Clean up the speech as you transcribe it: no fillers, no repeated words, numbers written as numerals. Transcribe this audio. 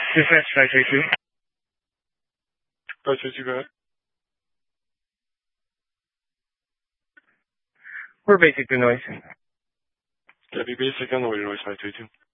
Dispatch 532. 532, go ahead. We're basic to noise. Copy basic on the way to noise 532.